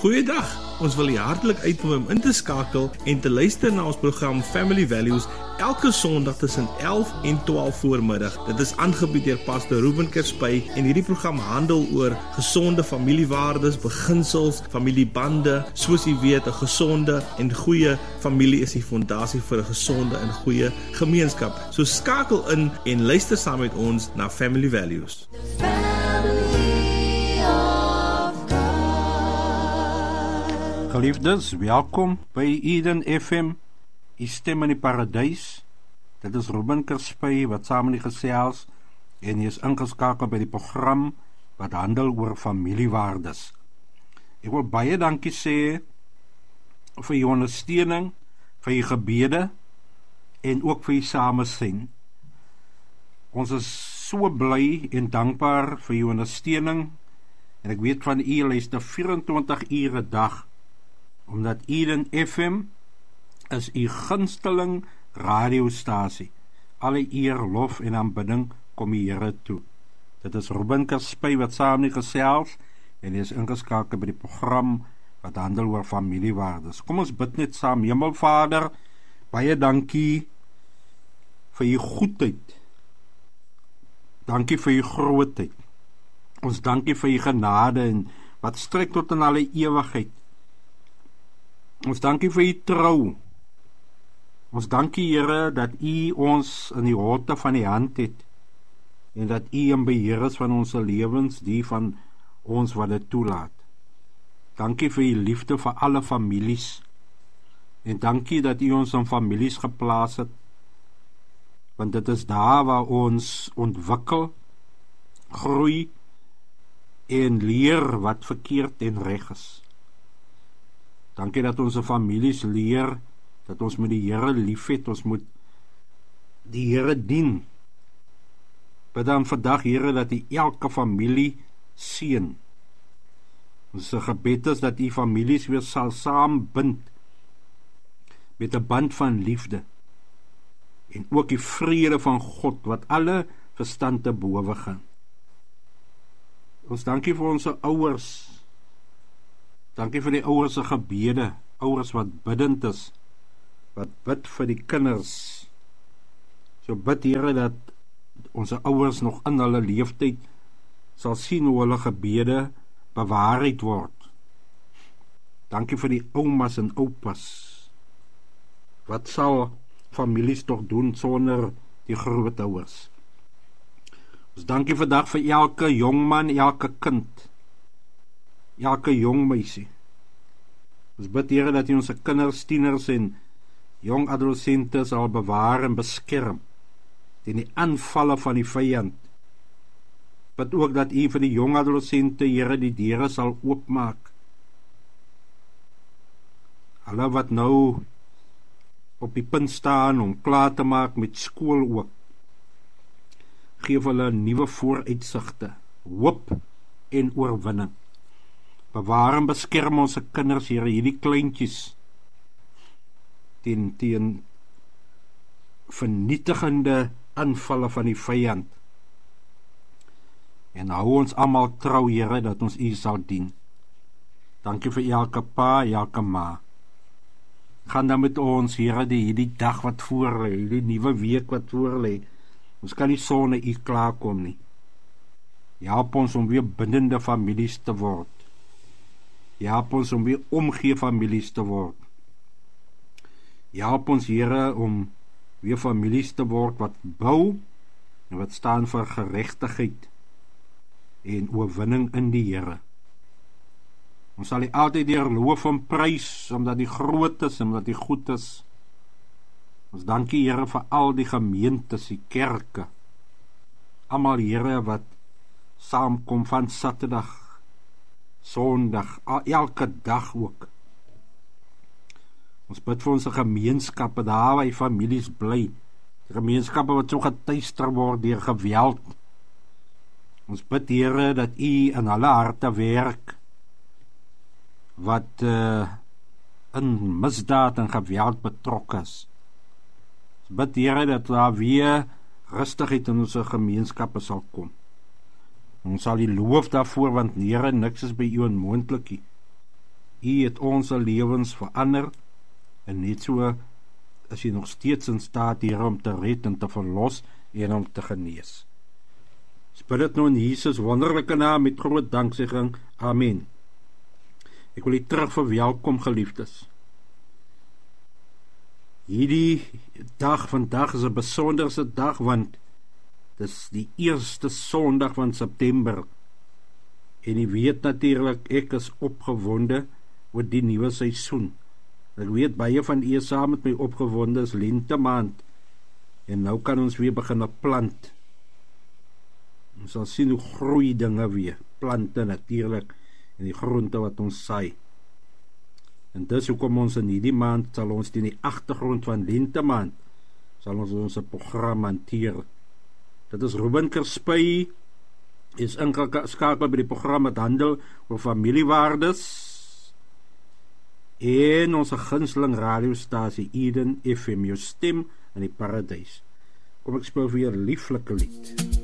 Goeiedag, ons wil u hartlik uitnooi om in te skakel en te luister na ons program Family Values elke Sondag tussen 11 en 12 voormiddag. Dit is aangebied deur Pastor Ruben Kerspy en hierdie program handel oor gesonde familiewaardes, beginsels, familiebande. Soos u weet, 'n gesonde en goeie familie is die fondasie vir 'n gesonde en goeie gemeenskap. So skakel in en luister saam met ons na Family Values. Geliefdes, welkom by Eden FM, die stem in die paradys. Dit is Ruben Kerspy wat saam met die gesels en hy is ingeskakel by die program wat handel oor familiewaardes. Ek wil baie dankie sê vir jou ondersteuning, vir jou gebede en ook vir jou samesyn. Ons is so bly en dankbaar vir jou ondersteuning en ek weet van u luister 24 ure 'n dag, omdat Eden FM is u gunsteling radiostasie. Alle eer, lof en aanbidding kom die Here toe. Dit is Ruben Kerspy wat saam met gesels en hy is ingeskakel by die program wat handel oor familiewaardes. Kom ons bid net saam. Hemelvader, baie dankie vir u goedheid. Dankie vir u grootheid. Ons dankie vir u genade en wat strek tot in alle ewigheid. Ons dankie vir u trou. Ons dankie, Here, dat u ons in die holte van die hand het en dat u in beheer is van ons lewens, die van ons wat dit toelaat. Dankie vir u liefde vir alle families en dankie dat u ons in families geplaas het, want dit is daar waar ons ontwikkel, groei en leer wat verkeerd en reg is. Dankie dat ons families leer, dat ons met die Here lief het, ons moet die Here dien. Bid dan vandag, Here, dat u elke familie seën. Ons gebed is dat u families weer sal saambind met 'n band van liefde en ook die vrede van God wat alle verstand te bowe gaan. Ons dankie vir ons ouers. Dankie vir die ouers se gebede, ouers wat biddend is, wat bid vir die kinders. So bid, Here, dat ons ouers nog in hulle leeftyd sal sien hoe hulle gebede bewaarheid word. Dankie vir die oumas en oupas. Wat sal families tog doen sonder die grootouers? Ons dankie vandag vir elke jong man, elke kind, elke jong meisie. Ons bid, Here, dat u ons kinders, tieners en jong adolessente sal bewaar en beskerm teen die aanvalle van die vyand. Bid ook dat u vir die jong adolessente, Here, die deure sal oopmaak. Hulle wat nou op die punt staan om klaar te maak met skool ook, geef hulle nuwe vooruitsigte, hoop en oorwinning. Bewaar en beskerm ons kinders, Here, hierdie kleintjies, teen vernietigende aanvalle van die vyand. En hou ons almal trou, Here, dat ons u sal dien. Dankie vir elke pa, elke ma. Gaan dan met ons, Here, hierdie dag wat voor lê, hierdie nuwe week wat voor lê. Ons kan nie sonder u klaarkom nie. Help ons om weer bindende families te word. Help ons om weer omgee families te word. Help ons, Here, om weer families te word wat bou en wat staan vir geregtigheid en oorwinning in die Here. Ons sal U altyd deur loof en prys, omdat U groot is en omdat U goed is. Ons dankie, Here, vir al die gemeentes, die kerke, almal, Here, wat saamkom van Saterdag, Sondag, elke dag ook. Ons bid vir ons gemeenskappe, daar waar die families bly, die gemeenskappe wat so getuister word deur geweld. Ons bid, Here, dat U in hulle harte werk, wat in misdaad en geweld betrokke is. Ons bid, Here, dat daar weer rustigheid in ons gemeenskappe sal kom. Ons sal U loof daarvoor, want Here, niks is by U onmoontlik nie. U het ons lewens verander, en net so is U nog steeds in staat hier om te red en te verlos en om te genees. Ons bid dit nou in Jesus wonderlike naam met groot danksegging. Amen. Ek wil U terug verwelkom, geliefdes. Hierdie dag vandag is 'n besonderse dag, want dit is die eerste Sondag van September. En U weet natuurlik, ek is opgewonde oor die nuwe seisoen. Ek weet baie van u saam met my opgewonde is lente maand. En nou kan ons weer begin plant. Ons sal sien hoe groei dinge weer. Plante natuurlik en die groente wat ons saai. En dis hoekom ons in hierdie maand sal ons in die agtergrond van lente maand sal ons program hanteer. Dit is Ruben Kerspy is ingeskakel by die program wat handel oor familiewaardes. En ons gunsteling radiostasie Eden FM, jou stem in die paradys. Kom ek speel vir jou 'n lieflike lied.